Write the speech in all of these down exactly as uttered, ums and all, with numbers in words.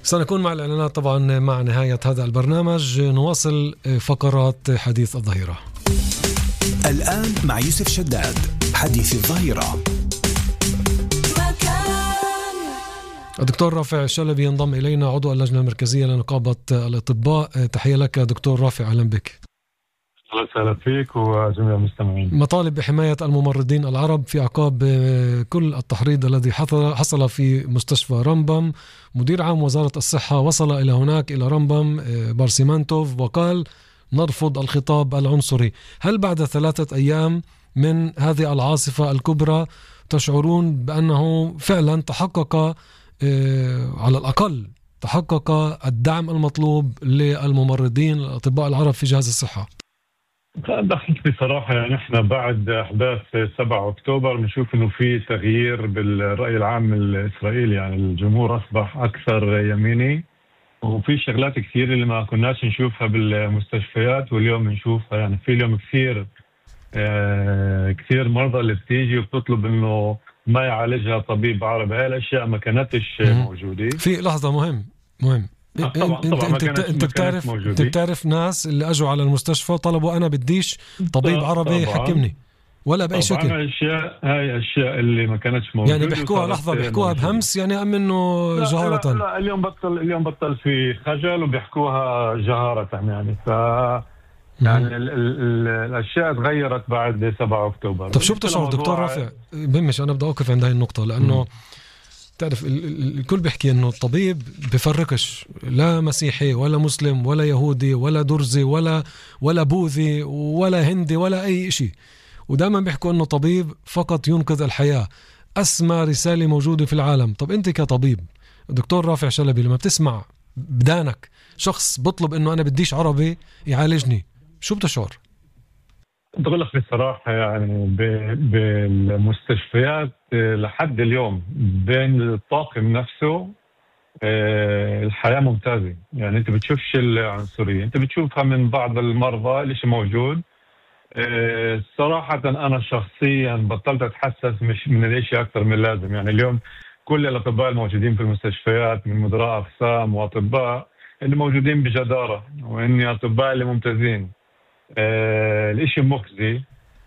سنكون مع الإعلانات طبعا مع نهاية هذا البرنامج. نواصل فقرات حديث الظهيرة الآن مع يوسف شداد. حديث الظهيرة. الدكتور رافع الشلبي ينضم إلينا، عضو اللجنة المركزية لنقابة الأطباء. تحية لك دكتور رافع، أهلا بك. الله وسهلا فيك وجميع المستمعين. مطالب بحماية الممرضين العرب في أعقاب كل التحريض الذي حصل في مستشفى رمبم. مدير عام وزارة الصحة وصل إلى هناك إلى رمبم بارسيمانتوف وقال نرفض الخطاب العنصري. هل بعد ثلاثة أيام من هذه العاصفة الكبرى تشعرون بأنه فعلا تحقق على الأقل تحقق الدعم المطلوب للممرضين الأطباء العرب في جهاز الصحة؟ ضحك بصراحة، يعني احنا بعد أحداث سبعة أكتوبر بنشوف إنه في تغيير بالرأي العام الإسرائيلي، يعني الجمهور أصبح أكثر يميني، وفي شغلات كثير اللي ما كناش نشوفها بالمستشفيات واليوم نشوفها. يعني في اليوم كثير اه كثير مرضى اللي بتيجي وبتطلب إنه ما يعالجها طبيب عربي. هاي الأشياء ما كانتش موجودة. في لحظة مهم مهم طبعا انت طبعا انت, انت بتعرف انت بتعرف ناس اللي اجوا على المستشفى طلبوا انا بديش طبيب عربي يحكمني ولا باي شكل. هاي اشياء هاي اشياء اللي ما كانتش موجوده، يعني بيحكوها لحظه بيحكوها بهمس يعني ام انه جهاره. لا, لا اليوم بطل اليوم بطل في خجل وبيحكوها جهاره يعني. ف يعني ال ال ال الاشياء تغيرت بعد سبعة أكتوبر. طب شو بتشعر دكتور رافع؟ بهمش انا بدي اوقف عند هاي النقطه، لانه م. تعرف الكل بيحكي انه الطبيب بفرقش لا مسيحي ولا مسلم ولا يهودي ولا درزي ولا ولا بوذي ولا هندي ولا اي شيء، ودائما بيحكوا انه طبيب فقط ينقذ الحياة، اسمى رسالة موجودة في العالم. طب انت كطبيب دكتور رافع شلبي لما بتسمع بدانك شخص بطلب انه انا بديش عربي يعالجني، شو بتشعر؟ بقول لك بصراحة، يعني بالمستشفيات لحد اليوم بين الطاقم نفسه الحياة ممتازة. يعني أنت بتشوفش العنصرية، أنت بتشوفها من بعض المرضى اللي موجود. صراحة أنا شخصيا بطلت أتحسس مش من الاشي أكثر من اللازم. يعني اليوم كل الأطباء الموجودين في المستشفيات من مدراء أقسام وأطباء اللي موجودين بجدارة، وإني أطباء اللي ممتازين. آه الاشي مخزي.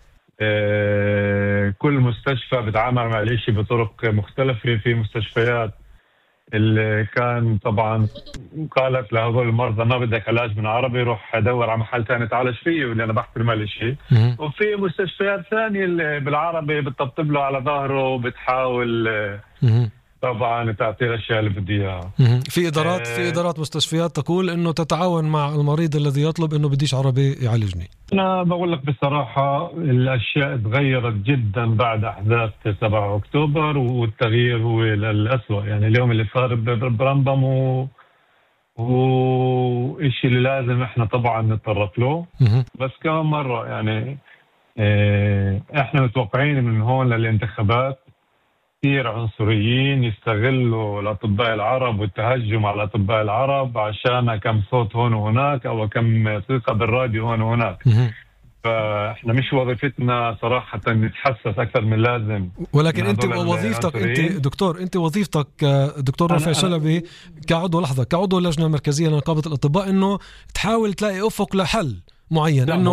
آه كل مستشفى بتعامل مع الاشي بطرق مختلفة. في مستشفيات اللي كان طبعا قالت لهذول المرضى ما بدك علاج من عربي، روح دور على محل ثاني تعالج فيه واللي انا بحترم الاشي. وفي مستشفيات ثانية اللي بالعربي بتطبطب له على ظهره وبتحاول طبعا تعطي الاشياء اللي بدي اياها. في ادارات في ادارات مستشفيات تقول انه تتعاون مع المريض الذي يطلب انه بديش عربي يعالجني. انا بقول لك بصراحه الاشياء تغيرت جدا بعد احداث سبعة أكتوبر، والتغيير هو للأسوأ. يعني اليوم اللي صار برمبم و وإشي اللي لازم احنا طبعا نتطرق له. بس كمان مره يعني احنا متوقعين من هون للانتخابات كثير عنصريين يستغلوا الأطباء العرب والتهجم على الأطباء العرب عشان كم صوت هون وهناك أو كم ثقة بالراديو هون وهناك. فإحنا مش وظيفتنا صراحة نتحسس أكثر من لازم. ولكن أنت وظيفتك أنت دكتور أنت وظيفتك دكتور رافع شلبي كعضو لحظة كعضو اللجنة المركزية لنقابة الأطباء إنه تحاول تلاقي أفق لحل معين، إنه